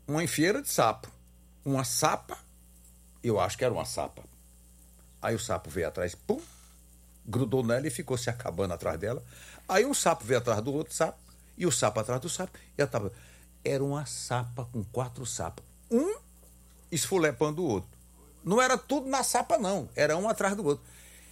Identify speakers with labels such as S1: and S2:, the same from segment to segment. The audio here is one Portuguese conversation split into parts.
S1: uma enfieira de sapo. Uma sapa, eu acho que era uma sapa. Aí o sapo veio atrás, pum, grudou nela e ficou se acabando atrás dela. Aí um sapo veio atrás do outro sapo, e o sapo atrás do sapo, e ela tava... Era uma sapa com 4 sapos. Um esfolepando o outro. Não era tudo na sapa, não. Era um atrás do outro.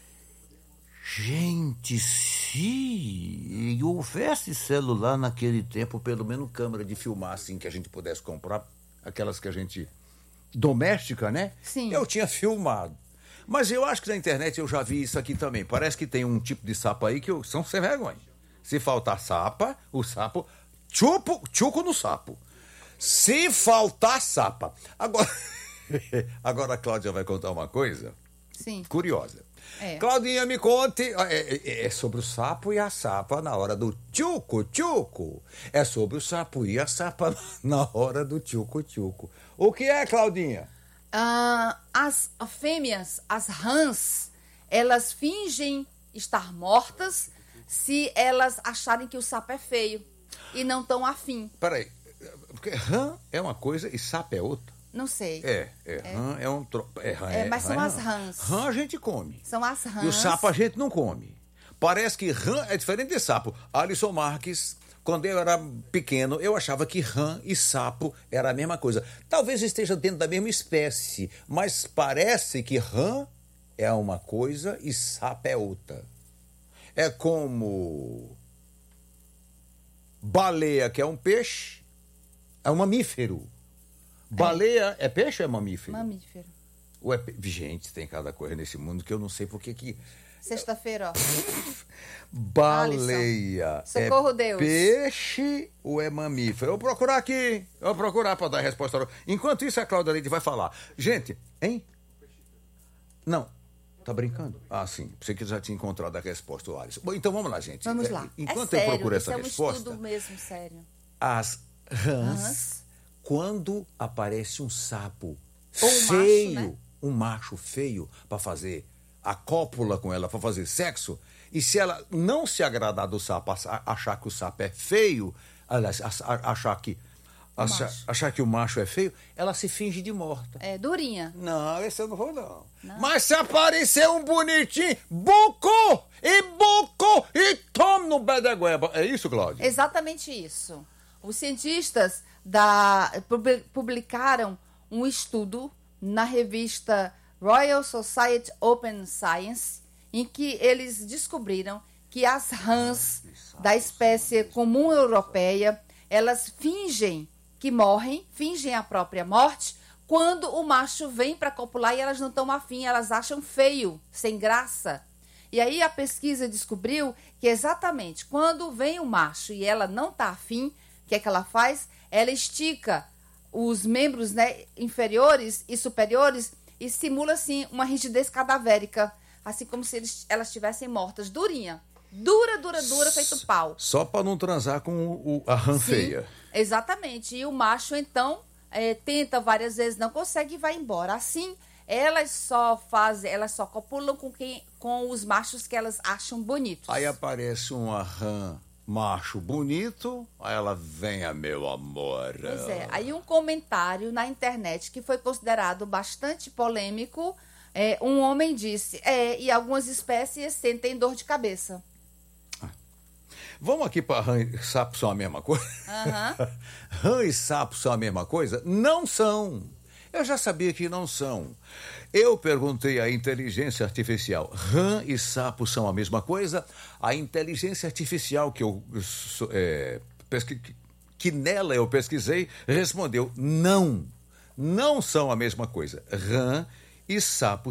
S1: Gente, se houvesse celular naquele tempo, pelo menos câmera de filmar assim, que a gente pudesse comprar, aquelas que a gente... doméstica, né?
S2: Sim.
S1: Eu tinha filmado. Mas eu acho que na internet eu já vi isso aqui também. Parece que tem um tipo de sapo aí que são sem vergonha. Se faltar sapa, o sapo... Chuco no sapo. Se faltar sapa. Agora a Cláudia vai contar uma coisa.
S2: Sim.
S1: Curiosa.
S2: É.
S1: Claudinha, me conte. É sobre o sapo e a sapa na hora do tchuco. É sobre o sapo e a sapa na hora do tchuco. O que é, Claudinha?
S2: As fêmeas, as rãs, elas fingem estar mortas se elas acharem que o sapo é feio e não estão afim.
S1: Peraí, porque rã é uma coisa e sapo é outra?
S2: Não sei.
S1: Rã é um...
S2: mas são as rãs.
S1: Rã a gente come.
S2: São as rãs.
S1: E o sapo a gente não come. Parece que rã é diferente de sapo. Alisson Marques, quando eu era pequeno, eu achava que rã e sapo era a mesma coisa. Talvez esteja dentro da mesma espécie, mas parece que rã é uma coisa e sapo é outra. É como baleia, que é um peixe, é um mamífero. Baleia é peixe ou é mamífero?
S2: Mamífero.
S1: Gente, tem cada coisa nesse mundo que eu não sei por que...
S2: Sexta-feira, ó.
S1: Baleia
S2: Socorro,
S1: é
S2: Deus.
S1: Peixe ou é mamífero? Eu vou procurar aqui. Eu vou procurar para dar a resposta. Enquanto isso, a Cláudia Leite vai falar. Gente, hein? Não. Tá brincando? Ah, sim. Pensei que já tinha encontrado a resposta, o Alisson. Bom, então vamos lá, gente.
S2: Vamos lá.
S1: Enquanto
S2: sério,
S1: eu procuro essa
S2: é um
S1: resposta...
S2: estudo mesmo, sério.
S1: As rãs, quando aparece um sapo
S2: ou um
S1: feio,
S2: macho, né?
S1: Um macho feio, para fazer a cópula com ela, para fazer sexo, e se ela não se agradar do sapo, achar que o sapo é feio, aliás, achar que o macho é feio, ela se finge de morta.
S2: É, durinha.
S1: Não, esse eu não vou, não. Mas se aparecer um bonitinho, buco e tome no pé da goiaba. É isso, Cláudia?
S2: Exatamente isso. Os cientistas publicaram um estudo na revista Royal Society Open Science, em que eles descobriram que as rãs da espécie comum europeia, elas fingem que morrem, fingem a própria morte, quando o macho vem para copular e elas não estão afim, elas acham feio, sem graça. E aí a pesquisa descobriu que exatamente quando vem o macho e ela não está afim, o que é que ela faz? Ela estica os membros, né, inferiores e superiores e simula assim uma rigidez cadavérica, assim como se elas estivessem mortas, durinha. Dura, feito pau.
S1: Só para não transar com a rã feia.
S2: Exatamente. E o macho, então, tenta várias vezes, não consegue e vai embora. Assim, elas só copulam com os machos que elas acham bonitos.
S1: Aí aparece uma rã macho bonito, aí ela venha, meu amor.
S2: Pois é, aí um comentário na internet que foi considerado bastante polêmico, um homem disse, e algumas espécies sentem dor de cabeça.
S1: Vamos aqui para rã e sapo são a mesma coisa?
S2: Uhum.
S1: Rã e sapo são a mesma coisa? Não são. Eu já sabia que não são. Eu perguntei à inteligência artificial, rã e sapo são a mesma coisa? A inteligência artificial que nela eu pesquisei, respondeu, não são a mesma coisa. Rã e sapo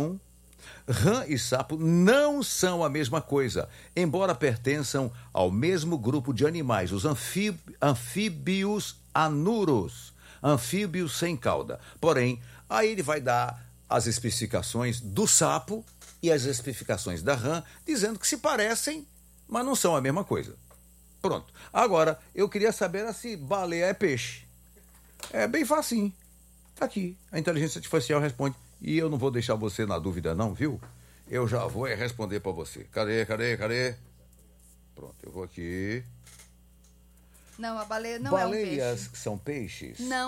S1: não são a mesma coisa, embora pertençam ao mesmo grupo de animais, os anfíbios anuros, anfíbios sem cauda. Porém, aí ele vai dar as especificações do sapo e as especificações da rã, dizendo que se parecem, mas não são a mesma coisa. Pronto. Agora, eu queria saber se baleia é peixe. É bem facinho. Tá aqui. A inteligência artificial responde. E eu não vou deixar você na dúvida não, viu? Eu já vou responder para você. Cadê? Pronto, eu vou aqui.
S2: Não, a baleia não
S1: Baleias
S2: é um peixe.
S1: são peixes?
S2: Não.